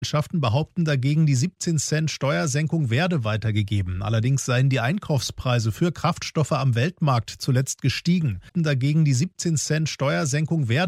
Gewerkschaften behaupten dagegen, die 17 Cent Steuersenkung werde weitergegeben. Allerdings seien die Einkaufspreise für Kraftstoffe am Weltmarkt zuletzt gestiegen. Dagegen die 17 Cent Steuersenkung werde